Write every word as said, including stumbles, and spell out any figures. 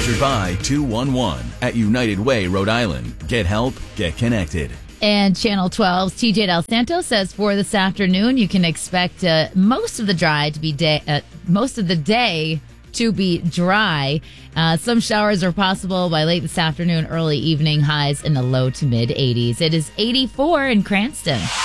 Sponsored by two one one at United Way, Rhode Island. Get help, get connected. And Channel twelve's T J Del Santo says for this afternoon, you can expect uh, most of the dry to be day, uh, most of the day to be dry. Uh, some showers are possible by late this afternoon, early evening, highs in the low to mid eighties. It is eighty-four in Cranston.